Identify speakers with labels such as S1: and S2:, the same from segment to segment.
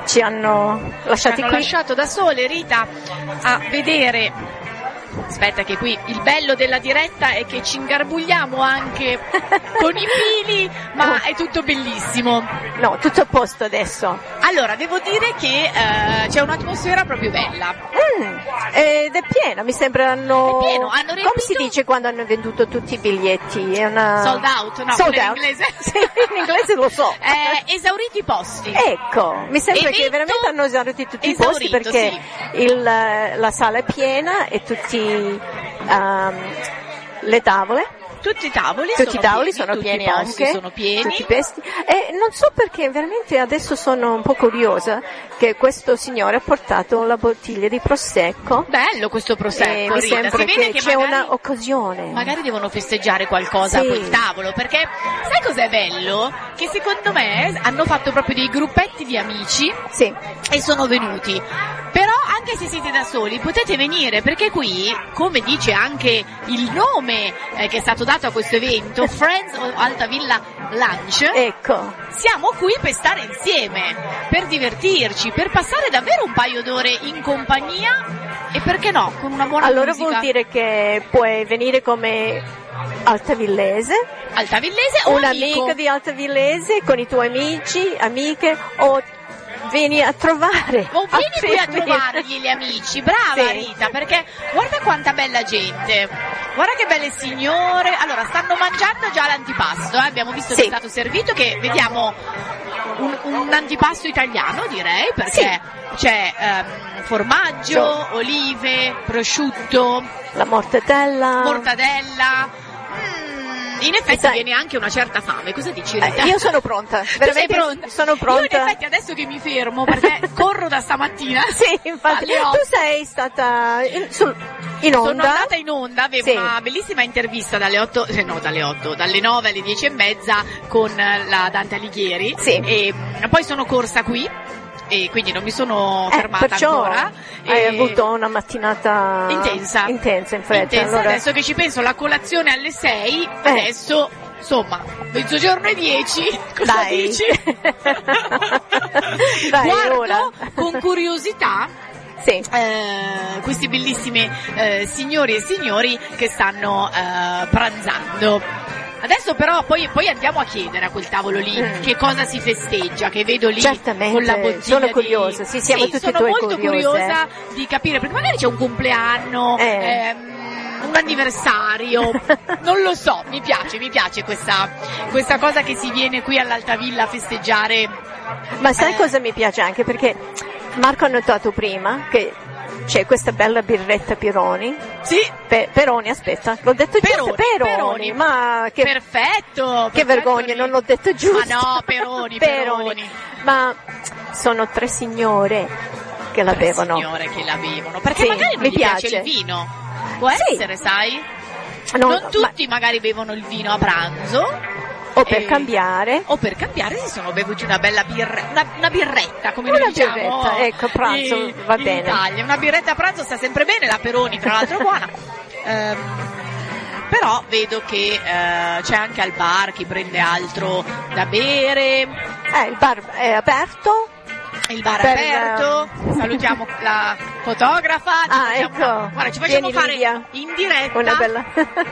S1: ci hanno lasciati qui.
S2: Lasciato da sole, Rita, a vedere. Aspetta che qui il bello della diretta è che ci ingarbugliamo anche con i fili, ma è tutto bellissimo.
S1: No, tutto a posto adesso.
S2: Allora, devo dire che c'è un'atmosfera proprio bella.
S1: Ed è piena, mi sembra hanno
S2: riempito...
S1: Come si dice quando hanno venduto tutti i biglietti? È una...
S2: Sold out, no,
S1: sold
S2: in
S1: out.
S2: Inglese.
S1: Sì, in inglese lo so.
S2: Esauriti i posti.
S1: Ecco, mi sembra che veramente hanno esauriti tutti i posti, perché
S2: sì.
S1: La sala è piena e tutti le tavole.
S2: Tutti i tavoli
S1: sono pieni
S2: tutti i posti
S1: anche,
S2: sono pieni.
S1: tutti i pesti. E non so perché, veramente adesso sono un po' curiosa che questo signore ha portato la bottiglia di prosecco.
S2: Bello questo prosecco,
S1: e mi
S2: Rita.
S1: sembra che c'è una occasione.
S2: Magari devono festeggiare qualcosa a quel tavolo, perché sai cos'è bello? Che secondo me hanno fatto proprio dei gruppetti di amici e sono venuti. Però anche se siete da soli potete venire, perché qui, come dice anche il nome che è stato dato a questo evento, Friends of Altavilla Lunch,
S1: ecco,
S2: siamo qui per stare insieme, per divertirci, per passare davvero un paio d'ore in compagnia e perché no, con una buona musica.
S1: Allora vuol dire che puoi venire come altavillese
S2: o
S1: un amico di Altavillese con i tuoi amici, amiche, o vieni a trovare.
S2: O vieni qui a trovargli gli amici, brava Rita, perché guarda quanta bella gente, guarda che belle signore. Allora, stanno mangiando già l'antipasto, abbiamo visto che è stato servito, che vediamo un antipasto italiano, direi, perché c'è formaggio, olive, prosciutto,
S1: la mortadella.
S2: In effetti viene anche una certa fame, cosa dici Rita?
S1: Io sono pronta, veramente sono pronta.
S2: Io in effetti adesso che mi fermo, perché corro da stamattina.
S1: Sì, infatti. Tu sei stata in onda.
S2: Sono andata in onda, avevo una bellissima intervista dalle 9 alle 10:30 con la Dante Alighieri. E poi sono corsa qui. E quindi non mi sono fermata ancora.
S1: Hai avuto una mattinata
S2: intensa
S1: in fretta. Allora...
S2: Adesso che ci penso, la colazione alle 6, adesso insomma, mezzogiorno e 10, cosa dici?
S1: Dai,
S2: guardo
S1: ora.
S2: Con curiosità questi bellissimi signori e signori che stanno pranzando. Adesso però poi andiamo a chiedere a quel tavolo lì che cosa si festeggia, che vedo lì con la bottiglia.
S1: Sono curiosa, siamo tutti e due
S2: curiose. Sono molto curiosa di capire, perché magari c'è un compleanno, un anniversario, non lo so, mi piace questa cosa che si viene qui all'Altavilla a festeggiare.
S1: Ma sai cosa mi piace anche? Perché Marco ha notato prima che c'è questa bella birretta Peroni. Peroni, aspetta, l'ho detto giusto? Peroni. Ma che
S2: perfetto.
S1: Che vergogna, non l'ho detto giusto.
S2: Ma no, Peroni.
S1: Ma sono 3 signore che la bevono.
S2: Perché magari non
S1: mi
S2: gli piace il vino. Può essere, sai? Non tutti magari bevono il vino a pranzo.
S1: O per cambiare
S2: si sono bevuti una bella birretta, come noi diciamo.
S1: Birretta, ecco, a pranzo va bene.
S2: In Italia, una birretta a pranzo sta sempre bene, la Peroni tra l'altro buona. Però vedo che c'è anche al bar chi prende altro da bere.
S1: Il bar è aperto.
S2: Salutiamo la fotografa.
S1: Ecco.
S2: Guarda, ci facciamo fare in diretta
S1: una bella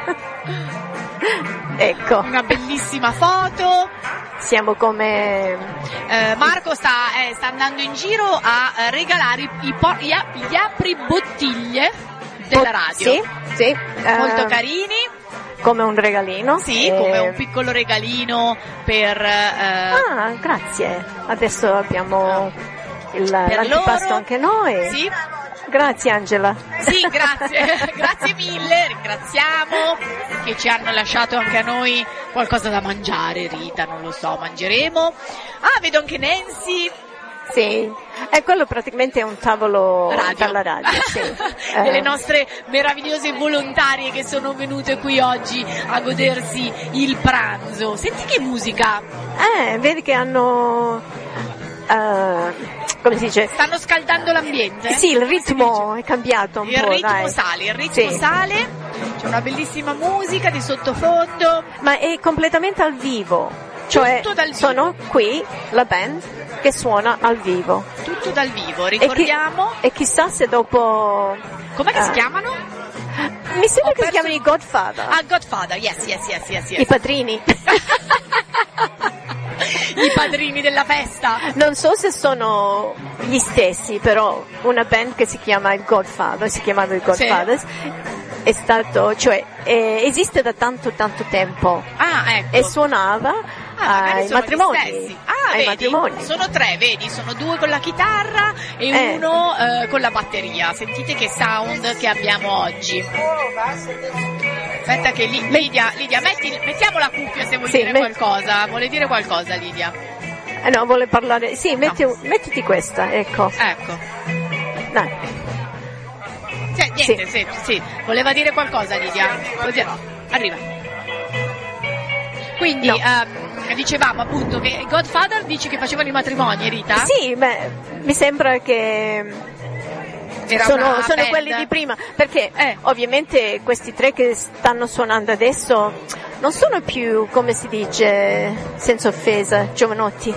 S1: ecco,
S2: una bellissima foto.
S1: Siamo come
S2: Marco sta andando in giro a regalare gli apribottiglie della radio. Molto carini,
S1: come un regalino.
S2: Come un piccolo regalino per
S1: grazie. Adesso abbiamo l'antipasto anche noi. Grazie Angela.
S2: Grazie mille, ringraziamo che ci hanno lasciato anche a noi qualcosa da mangiare, Rita, non lo so, mangeremo. Vedo anche Nancy.
S1: E quello praticamente è un tavolo dalla radio.
S2: Delle nostre meravigliose volontarie che sono venute qui oggi a godersi il pranzo. Senti che musica!
S1: Vedi che hanno... come si dice?
S2: Stanno scaldando l'ambiente?
S1: Il ritmo è cambiato un po'.
S2: Il ritmo sale, c'è una bellissima musica di sottofondo.
S1: Ma è completamente al vivo. Cioè
S2: tutto dal vivo.
S1: Sono qui la band che suona al vivo.
S2: tutto dal vivo, ricordiamo.
S1: E chissà se dopo...
S2: Com'è che si chiamano?
S1: Mi sembra che si chiamano i Godfather.
S2: Ah, Godfather, yes.
S1: I padrini.
S2: I padrini della festa.
S1: Non so se sono gli stessi, però una band che si chiamava i Godfathers, è stato, cioè, esiste da tanto tempo.
S2: Ah, ecco.
S1: E suonava ai matrimoni.
S2: Ai matrimoni. Sono 3, vedi, sono 2 con la chitarra e uno con la batteria. Sentite che sound che abbiamo oggi. Aspetta che Lidia, mettiamo la cuffia se vuoi dire qualcosa. Vuole dire qualcosa, Lidia?
S1: No, vuole parlare. Sì, mettiti questa, ecco. Dai.
S2: Niente, sì. Voleva dire qualcosa, Lidia? Arriva. Quindi, dicevamo appunto che Godfather dice che facevano i matrimoni, Rita?
S1: Sì, mi sembra che sono quelli di prima, perché ovviamente questi 3 che stanno suonando adesso non sono più, come si dice, senza offesa, giovanotti.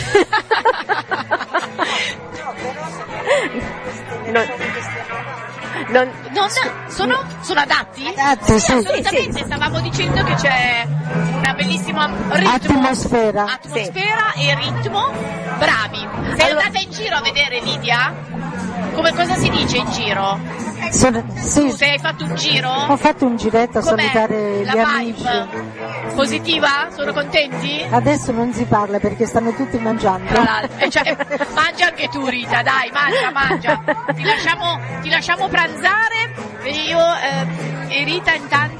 S1: Sono adatti?
S3: Sì,
S2: assolutamente, sì. Stavamo dicendo che c'è una bellissima
S3: atmosfera
S2: e ritmo. Bravi. Sei andata in giro a vedere, Lidia? Cosa si dice in giro?
S3: Sì.
S2: Se hai fatto un giro?
S3: Ho fatto un giretto a salutare gli amici.
S2: Positiva? Sono contenti?
S3: Adesso non si parla perché stanno tutti mangiando.
S2: Mangia anche tu, Rita, dai, mangia. Ti lasciamo pranzare e io e Rita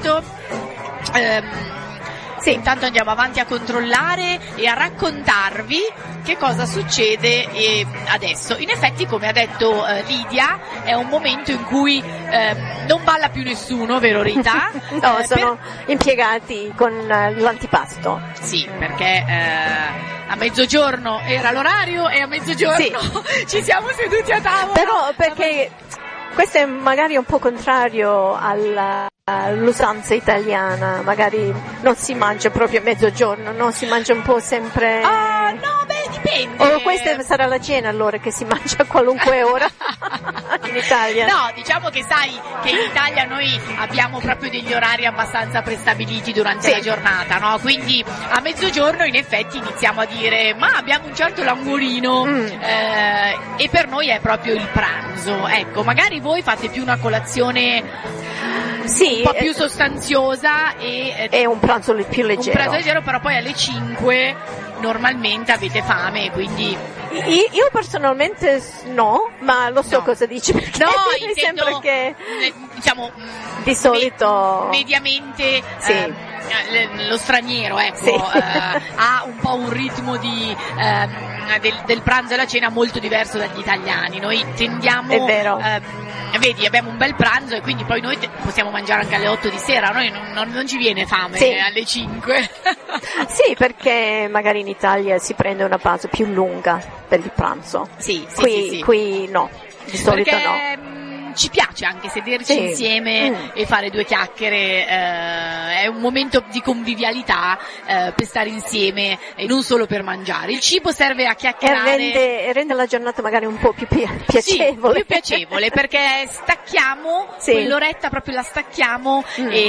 S2: intanto andiamo avanti a controllare e a raccontarvi che cosa succede adesso. In effetti, come ha detto Lidia, è un momento in cui non balla più nessuno, vero Rita?
S1: No, sono impiegati con l'antipasto.
S2: Sì, perché a mezzogiorno era l'orario e a mezzogiorno ci siamo seduti a tavola.
S1: Però perché questo è magari un po' contrario all'usanza italiana, magari non si mangia proprio a mezzogiorno, no? Si mangia un po' sempre...
S2: no, dipende.
S1: O questa sarà la cena allora che si mangia a qualunque ora in Italia.
S2: No, diciamo che sai che in Italia noi abbiamo proprio degli orari abbastanza prestabiliti durante la giornata, no? Quindi a mezzogiorno in effetti iniziamo a dire ma abbiamo un certo languorino e per noi è proprio il pranzo. Ecco, magari voi fate più una colazione un po' più sostanziosa
S1: e un pranzo più leggero.
S2: Un pranzo leggero, però poi alle 5 normalmente avete fame, quindi...
S1: Io personalmente no, ma lo so cosa dici, perché mi sembra che
S2: diciamo
S1: di solito
S2: mediamente lo straniero ha un po' un ritmo del pranzo e la cena molto diverso dagli italiani. Noi tendiamo,
S1: è vero,
S2: vedi, abbiamo un bel pranzo e quindi poi noi possiamo mangiare anche alle 8 di sera, noi non ci viene fame alle 5.
S1: Sì, perché magari in Italia si prende una pausa più lunga per il pranzo. Qui no, di solito
S2: perché ci piace anche sederci insieme e fare 2 chiacchiere, è un momento di convivialità per stare insieme e non solo per mangiare. Il cibo serve a chiacchierare
S1: e rende la giornata magari un po' più piacevole.
S2: Più piacevole perché stacchiamo, quell'oretta proprio la stacchiamo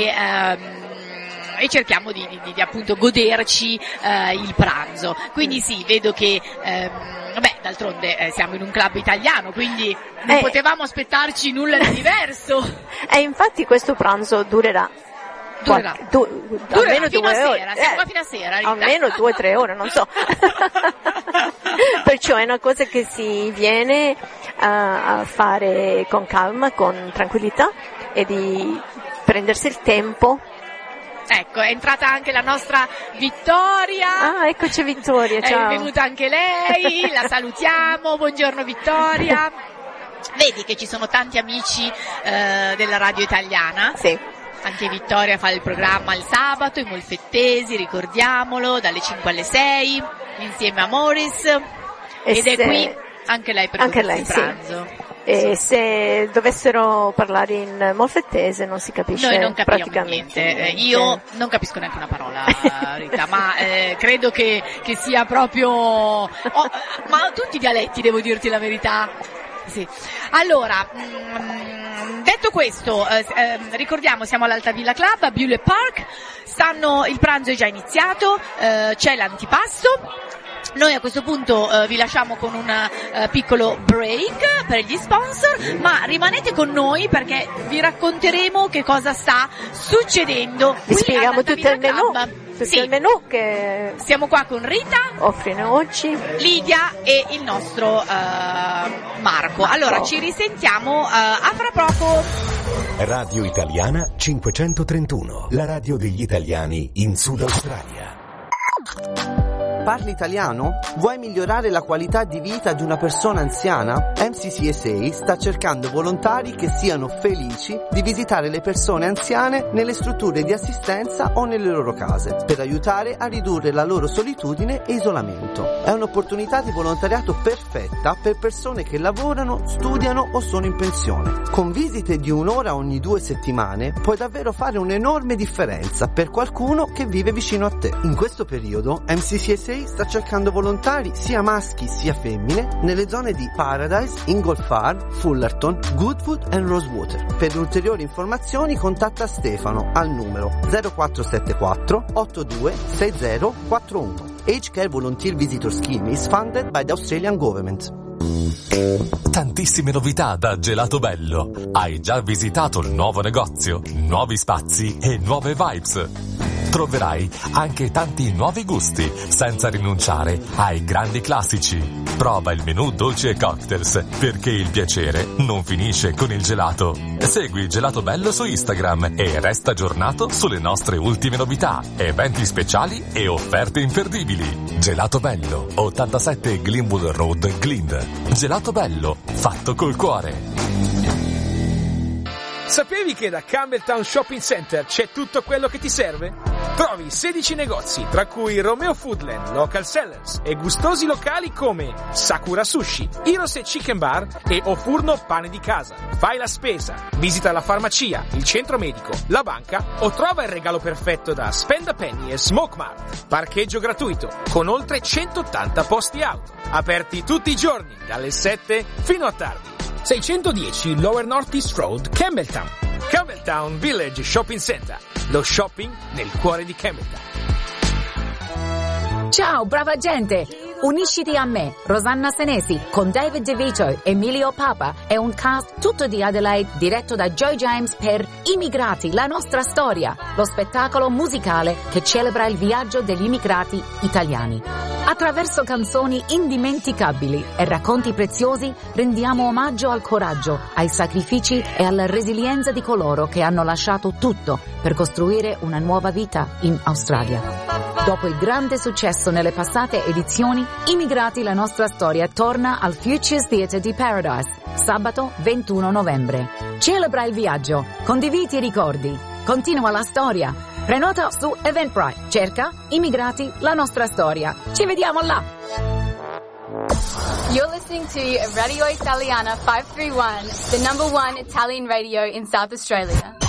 S2: e cerchiamo di appunto goderci il pranzo. Quindi vedo che d'altronde siamo in un club italiano, quindi non potevamo aspettarci nulla di diverso.
S1: E infatti questo pranzo durerà almeno
S2: fino
S1: 2 ore.
S2: Siamo qua fino a sera, Rita.
S1: Almeno 2 o 3 ore, non so. Perciò è una cosa che si viene a fare con calma, con tranquillità e di prendersi il tempo.
S2: Ecco, è entrata anche la nostra Vittoria.
S1: Ah, eccoci Vittoria, ciao.
S2: È venuta anche lei, la salutiamo, buongiorno Vittoria. Vedi che ci sono tanti amici della radio italiana.
S1: Sì.
S2: Anche Vittoria fa il programma il sabato, i Molfettesi, ricordiamolo, dalle 5 alle 6, insieme a Morris. Ed è qui anche lei per il pranzo.
S1: E se dovessero parlare in molfettese non si capisce.
S2: Noi non capiamo
S1: praticamente
S2: niente. Io non capisco neanche una parola, Rita, ma credo che sia proprio ma tutti i dialetti, devo dirti la verità. Sì. Allora, detto questo, ricordiamo, siamo all'Altavilla Club a Bewley Park, il pranzo è già iniziato, c'è l'antipasto. Noi a questo punto vi lasciamo con un piccolo break per gli sponsor, ma rimanete con noi perché vi racconteremo che cosa sta succedendo.
S1: Vi spieghiamo tutto il menù.
S2: Sì.
S1: Il menù che
S2: siamo qua con Rita,
S1: offre oggi,
S2: Lidia e il nostro Marco. Allora ci risentiamo a fra poco.
S4: Radio Italiana 531, la radio degli italiani in Sud Australia.
S5: Parli italiano? Vuoi migliorare la qualità di vita di una persona anziana? MCCSA sta cercando volontari che siano felici di visitare le persone anziane nelle strutture di assistenza o nelle loro case, per aiutare a ridurre la loro solitudine e isolamento. È un'opportunità di volontariato perfetta per persone che lavorano, studiano o sono in pensione. Con visite di 1 ora ogni 2 settimane puoi davvero fare un'enorme differenza per qualcuno che vive vicino a te. In questo periodo MCCSA sta cercando volontari sia maschi sia femmine nelle zone di Paradise, Inglefarb, Fullerton, Goodwood e Rosewater. Per ulteriori informazioni contatta Stefano al numero 0474 82 6041. Aged Care Volunteer Visitor Scheme is funded by the Australian Government.
S6: Tantissime novità da Gelato Bello. Hai già visitato il nuovo negozio, nuovi spazi e nuove vibes. Troverai anche tanti nuovi gusti, senza rinunciare ai grandi classici. Prova il menù dolci e cocktails, perché il piacere non finisce con il gelato. Segui Gelato Bello su Instagram e resta aggiornato sulle nostre ultime novità, eventi speciali e offerte imperdibili. Gelato Bello, 87 Glenwood Road, Glynn. Gelato Bello, fatto col cuore.
S7: Sapevi che da Campbelltown Shopping Center c'è tutto quello che ti serve? Trovi 16 negozi, tra cui Romeo Foodland, Local Sellers e gustosi locali come Sakura Sushi, Heroes Chicken Bar e O Furno Pane di Casa. Fai la spesa, visita la farmacia, il centro medico, la banca o trova il regalo perfetto da Spend a Penny e Smoke Mart. Parcheggio gratuito, con oltre 180 posti auto. Aperti tutti i giorni, dalle 7 fino a tardi. 610 Lower North East Road, Campbelltown. Campbelltown Village Shopping Center. Lo shopping nel cuore di Campbelltown.
S8: Ciao, brava gente! Unisciti a me, Rosanna Senesi, con David DeVito, Emilio Papa e un cast tutto di Adelaide diretto da Joy James per Immigrati, la nostra storia, lo spettacolo musicale che celebra il viaggio degli immigrati italiani. Attraverso canzoni indimenticabili e racconti preziosi rendiamo omaggio al coraggio, ai sacrifici e alla resilienza di coloro che hanno lasciato tutto per costruire una nuova vita in Australia. Dopo il grande successo nelle passate edizioni, Immigrati la nostra storia torna al Futures Theatre di Paradise, sabato 21 novembre. Celebra il viaggio, condividi i ricordi, continua la storia. Prenota su Eventbrite, cerca Immigrati la nostra storia. Ci vediamo là!
S9: You're listening to Radio Italiana 531, the #1 Italian radio in South Australia.